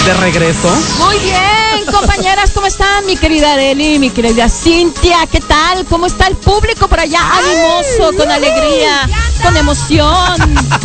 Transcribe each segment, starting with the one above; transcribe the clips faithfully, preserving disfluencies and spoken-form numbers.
de regreso. Muy bien, compañeras, ¿cómo están? Mi querida Arely, mi querida Cintia, ¿qué tal? ¿Cómo está el público por allá? Animoso, con alegría, con emoción.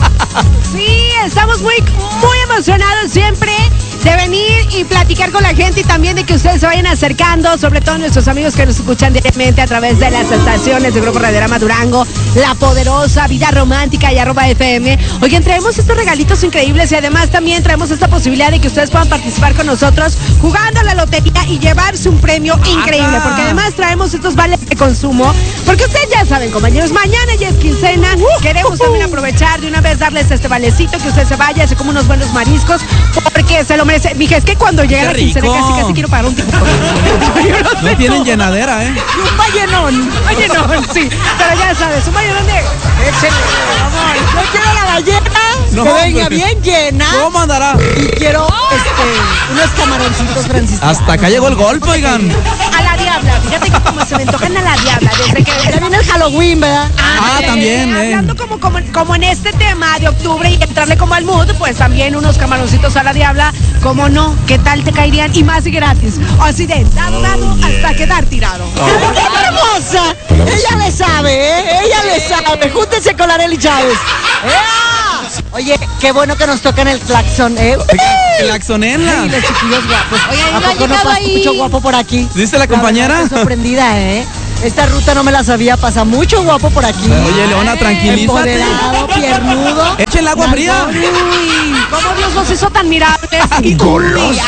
Sí, estamos muy, muy emocionados siempre de venir y platicar con la gente y también de que ustedes se vayan acercando, sobre todo nuestros amigos que nos escuchan directamente a través de las estaciones de Grupo Radiorama Durango, La Poderosa, Vida Romántica y arroba F M. Oigan, traemos estos regalitos increíbles y además también traemos esta posibilidad de que ustedes puedan participar con nosotros jugando a la lotería y llevarse un premio increíble, ¡Ajá! Porque además traemos estos vales de consumo, porque ustedes ya saben, compañeros, mañana ya es quincena, uh, queremos uh, también aprovechar de una vez darles este valecito, que usted se vaya, se come unos buenos mariscos, porque se lo merece. Mija, es que cuando llega la quincena casi casi quiero pagar un tipo. no, no tienen llenadera, ¿eh? Un vallenón, un vallenón, sí, pero ya sabes, un vallenón de... Excelente, amor. Yo quiero la ballena, No, que venga hombre. bien llena. ¿Cómo andará? Y quiero este, unos camaroncitos franciscanos. Hasta acá llegó el golpe, oigan. A la diabla, fíjate que como se me antojan a la diabla, desde que... Ya viene el Halloween, ¿verdad? Ah, también, eh. Hablando como, como, como en este tema de octubre y entrarle como al mood, pues también unos camaroncitos a la diabla, como no, ¿qué tal te caerían? Y más gratis, o así de dado, dado, hasta quedar tirado. ¡Pero qué hermosa! Ella le sabe, ¿eh? Ella le sabe. Júntense con Arely Chávez. ¡Ea! Oye, qué bueno que nos tocan el claxon, ¿eh? Claxonenla. Ay, los chiquillos guapos. Oye, ¿A ¿no ha poco no llegado pasa ahí? mucho guapo por aquí? ¿Viste la compañera? verdad, estoy sorprendida, ¿eh? Esta ruta no me la sabía, pasa mucho guapo por aquí. Oye, Leona, tranquilízate. Empoderado, piernudo. Echen el agua fría. Uy, ¿cómo Dios nos hizo tan mirables? Y Golosa.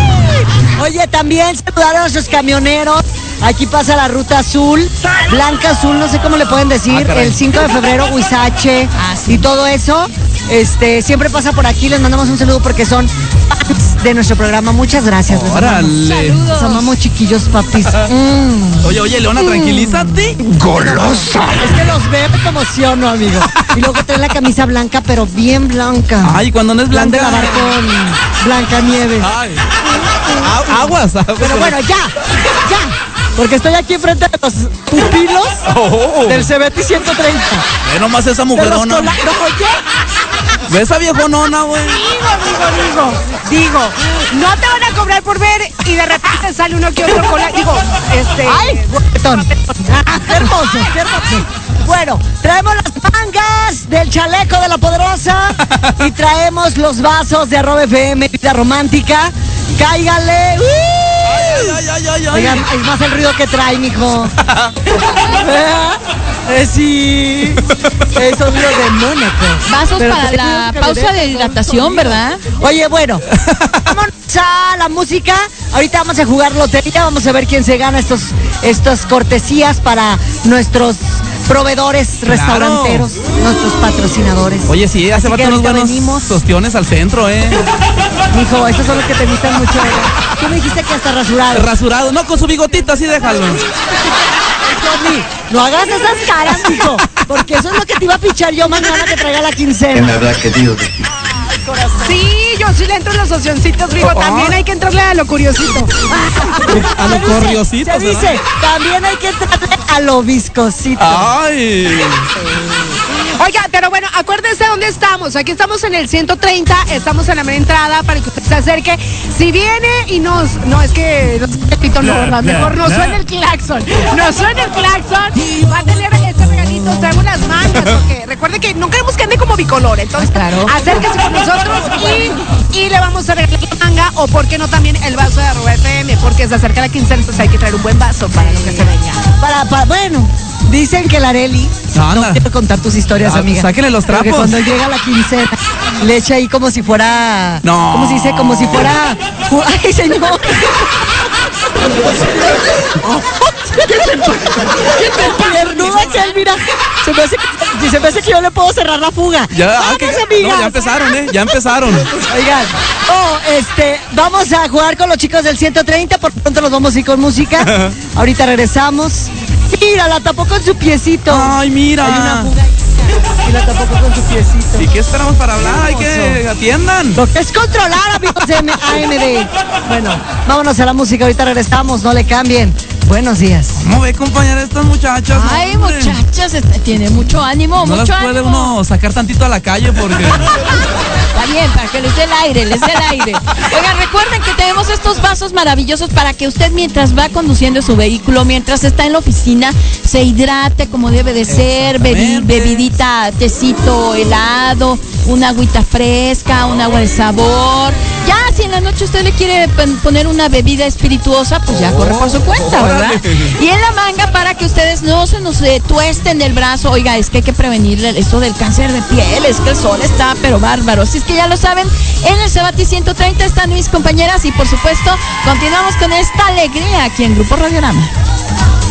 Oye, también saludar a nuestros camioneros. Aquí pasa la ruta azul, blanca azul, no sé cómo le pueden decir, Ah, caray. el cinco de febrero, Huizache y todo eso. Este, siempre pasa por aquí, les mandamos un saludo porque son fans de nuestro programa. Muchas gracias. les amamos. Órale. Los amamos, chiquillos, papis. Mm. Oye, oye, Leona, tranquilízate. Golosa. Es que los veo y me emociono, amigo. Y luego traen la camisa blanca, pero bien blanca. Ay, cuando no es Plan de blanca. lavar con Blanca Nieve. Ay. A- Aguas, aguas. Pero bueno, ya, ya. Porque estoy aquí enfrente de los pupilos Oh. del Cebeti ciento treinta. Ve nomás esa De los mujerona. cola- no, oye, Ve esa viejonona, güey. digo, digo, digo, digo, no te van a cobrar por ver y de repente sale uno que otro con la, digo, este... ¡ay! Guapetón. Ah, ¡Qué hermoso, qué hermoso! Bueno, traemos las mangas del chaleco de La Poderosa y traemos los vasos de arroba F M, Vida Romántica. ¡Cáigale! ¡Uy! Ay, ay, ay, ay. Oigan, es más el ruido que trae, mijo. Eh, sí. Esos ruidos de Mónaco. Vasos Pero para te la digo que pausa me de den hidratación, ¿verdad? Oye, bueno, vámonos a la música. Ahorita vamos a jugar lotería, vamos a ver quién se gana estos, estas cortesías para nuestros proveedores restauranteros, nuestros patrocinadores. Oye, sí, hace Así que falta unos ahorita buenos venimos. tostiones al centro, ¿eh? Mijo, esos son los que te gustan mucho, ¿verdad? Tú me dijiste que hasta rasurado. Rasurado, no, con su bigotito, así déjalo. Tommy, no hagas esas caras, mijo, porque eso es lo que te iba a pichar yo mañana que traiga la ¿Qué quincena. me habrá querido de ti? Sí, yo sí le entro en los opcioncitos, digo, Oh. también hay que entrarle a lo curiosito. A lo corriosito, Se dice, ¿verdad? también hay que entrarle a lo viscosito. Ay. Oiga, pero bueno, acuérdense dónde estamos. Aquí estamos en el ciento treinta, estamos en la mera entrada para que usted se acerque. Si viene y nos... No, es que... No, repito, no, ¿verdad? Mejor no suena el claxon. No suena el claxon. Va a tener este regalito, traigo las mangas, porque recuerde que no queremos que ande como bicolor. Entonces, Claro. acérquese con nosotros y, y le vamos a regalar la manga, o por qué no también el vaso de arroba F M, porque se acerca la quincena, entonces hay que traer un buen vaso para lo que se venga. Para, para, bueno, dicen que la Arely, Anda. no quiero contar tus historias, Ah, amiga. sáquenle los Porque trapos. cuando llega la quincena, le echa ahí como si fuera... No. ¿Cómo se dice? Como si fuera... ¡Ay, señor! Piernuda que él, mira. Se me, hace, que- se me hace que yo le puedo cerrar la fuga. Ya, ah, Vamos, que- amigas. no, ya empezaron, ¿eh? Ya empezaron. Oigan, oh, este, vamos a jugar con los chicos del ciento treinta, por pronto nos vamos a ir con música. Ahorita regresamos. Mira, la tapó con su piecito. Ay, mira. Hay una fuga ahí. Y la tapó con su piecito. ¿Y qué esperamos para hablar? Hay que atiendan. Lo que es controlar, amigos de A M D. Bueno, vámonos a la música, ahorita regresamos, no le cambien. Buenos días. ¿Cómo ve, compañera, estas muchachas? Ay, hombre? muchachas, este, tiene mucho ánimo, No mucho las puede ánimo. uno sacar tantito a la calle porque... Está bien, para que les dé el aire, les dé el aire. Oigan, recuerden que tenemos estos vasos maravillosos para que usted mientras va conduciendo su vehículo, mientras está en la oficina, se hidrate como debe de ser, bebi- Exactamente. bebidita, tecito helado, una agüita fresca, un agua de sabor. Ya, si en la noche usted le quiere pon- poner una bebida espirituosa, pues ya corre por su cuenta, ¿verdad? Órale. Y en la manga para que ustedes no se nos eh, tuesten el brazo. Oiga, es que hay que prevenir esto del cáncer de piel, es que el sol está pero bárbaro. Así es que ya lo saben, en el Cebati ciento treinta están mis compañeras y por supuesto continuamos con esta alegría aquí en Grupo Radiorama.